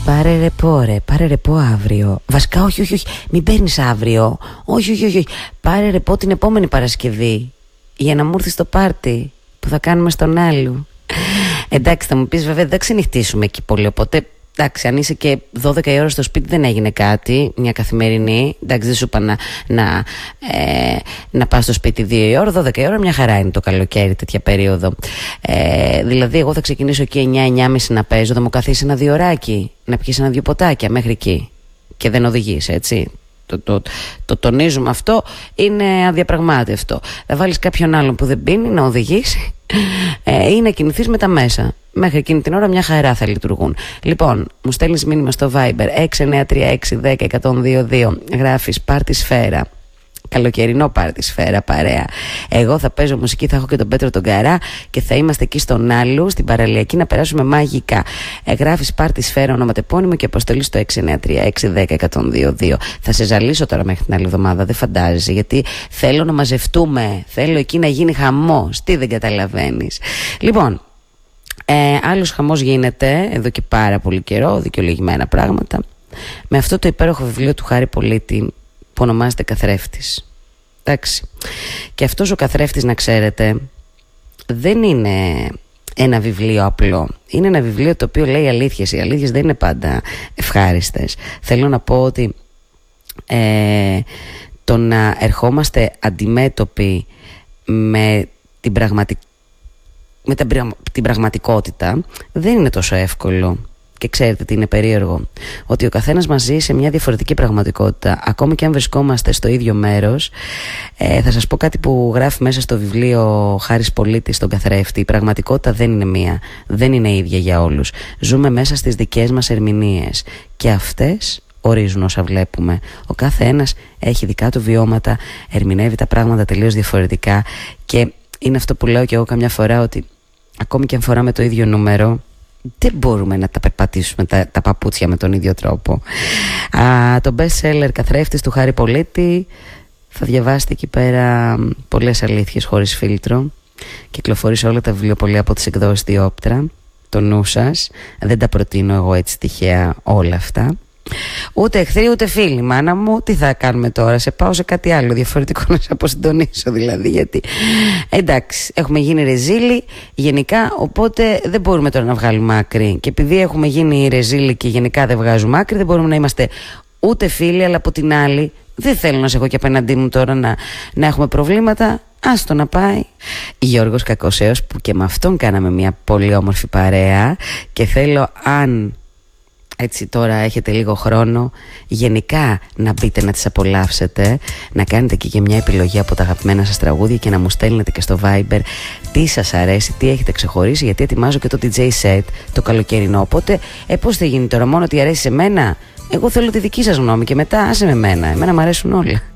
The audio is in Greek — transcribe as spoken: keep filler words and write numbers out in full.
Πάρε ρεπό ρε, πάρε ρεπό αύριο. Βασικά όχι, όχι, όχι, μην παίρνεις αύριο. Όχι, όχι, όχι, όχι. Πάρε ρεπό την επόμενη Παρασκευή, για να μου έρθει στο πάρτι που θα κάνουμε στον Άλλου. Εντάξει, θα μου πεις βέβαια δεν ξενυχτήσουμε εκεί πολύ, οπότε εντάξει, αν είσαι και δώδεκα η ώρα στο σπίτι δεν έγινε κάτι, μια καθημερινή. Εντάξει, δεν σου είπα να, να, ε, να πας στο σπίτι δύο η ώρα, δώδεκα η ώρα μια χαρά είναι το καλοκαίρι, τέτοια περίοδο. Ε, δηλαδή, εγώ θα ξεκινήσω εκεί εννιά εννιά και μισή να παίζω, θα μου καθίσει ένα δύο ωράκι, να πιεις ένα δύο ποτάκια μέχρι εκεί. Και δεν οδηγείς, έτσι. Το, το, το, το τονίζουμε αυτό, είναι αδιαπραγμάτευτο. Θα βάλεις κάποιον άλλον που δεν πίνει να οδηγήσει ε, ή να κινηθείς με τα μέσα. Μέχρι εκείνη την ώρα μια χαρά θα λειτουργούν. Λοιπόν, μου στέλνεις μήνυμα στο Viber έξι εννιά τρία έξι ένα μηδέν ένα μηδέν δύο δύο. Γράφεις πάρτι σφαίρα. Καλοκαιρινό πάρτι σφαίρα, παρέα. Εγώ θα παίζω μουσική, θα έχω και τον Πέτρο τον Καρά και θα είμαστε εκεί στον Άλλου, στην παραλιακή, να περάσουμε μαγικά. Ε, γράφεις πάρτι σφαίρα, ονοματεπώνυμο και αποστολή στο έξι εννιά τρία έξι ένα μηδέν ένα μηδέν δύο δύο. Θα σε ζαλίσω τώρα μέχρι την άλλη εβδομάδα, δεν φαντάζεσαι, γιατί θέλω να μαζευτούμε. Θέλω εκεί να γίνει χαμός. Τι δεν καταλαβαίνεις. Λοιπόν. Ε, άλλος χαμός γίνεται εδώ και πάρα πολύ καιρό, δικαιολογημένα πράγματα, με αυτό το υπέροχο βιβλίο του Χάρη Πολίτη που ονομάζεται Καθρέφτης. Εντάξει. Και αυτός ο καθρέφτης, να ξέρετε, δεν είναι ένα βιβλίο απλό. Είναι ένα βιβλίο το οποίο λέει αλήθειες. Οι αλήθειες δεν είναι πάντα ευχάριστες. Θέλω να πω ότι ε, το να ερχόμαστε αντιμέτωποι με την πραγματικότητα με την πραγματικότητα δεν είναι τόσο εύκολο. Και ξέρετε τι είναι περίεργο? Ότι ο καθένας μας ζει σε μια διαφορετική πραγματικότητα. Ακόμη και αν βρισκόμαστε στο ίδιο μέρος, ε, θα σας πω κάτι που γράφει μέσα στο βιβλίο Χάρης Πολίτης στον καθρέφτη. Η πραγματικότητα δεν είναι μία, δεν είναι ίδια για όλους. Ζούμε μέσα στις δικές μας ερμηνείες και αυτές ορίζουν όσα βλέπουμε. Ο κάθε ένας έχει δικά του βιώματα, ερμηνεύει τα πράγματα τελείως διαφορετικά και είναι αυτό που λέω και εγώ καμιά φορά, ότι ακόμη και αν φοράμε το ίδιο νούμερο, δεν μπορούμε να τα περπατήσουμε τα, τα παπούτσια με τον ίδιο τρόπο. Α, το best seller Καθρέφτης του Χάρη Πολίτη, θα διαβάσετε εκεί πέρα πολλές αλήθειες χωρίς φίλτρο. Κυκλοφορεί σε όλα τα βιβλιοπωλεία από τις εκδόσεις Διόπτρα. Το νου σας, δεν τα προτείνω εγώ έτσι τυχαία όλα αυτά. Ούτε εχθροί ούτε φίλοι, μάνα μου. Τι θα κάνουμε τώρα? Σε πάω σε κάτι άλλο διαφορετικό να σε αποσυντονίσω, δηλαδή. Γιατί εντάξει, έχουμε γίνει ρεζίλοι γενικά, οπότε δεν μπορούμε τώρα να βγάλουμε άκρη. Και επειδή έχουμε γίνει ρεζίλοι και γενικά δεν βγάζουμε άκρη, δεν μπορούμε να είμαστε ούτε φίλοι, αλλά από την άλλη δεν θέλω να σε έχω και απέναντί μου τώρα να, να έχουμε προβλήματα. Άστο να πάει. Γιώργος Κακοσέος, που και με αυτόν κάναμε μια πολύ όμορφη παρέα, και θέλω, αν έτσι τώρα έχετε λίγο χρόνο, γενικά να μπείτε να τις απολαύσετε, να κάνετε εκεί και μια επιλογή από τα αγαπημένα σας τραγούδια και να μου στέλνετε και στο Viber τι σας αρέσει, τι έχετε ξεχωρίσει, γιατί ετοιμάζω και το ντι τζέι set το καλοκαιρινό. Οπότε ε, πώς θα γίνει τώρα? Μόνο ότι αρέσει σε μένα? Εγώ θέλω τη δική σας γνώμη και μετά άσε με μένα. Εμένα μου αρέσουν όλα.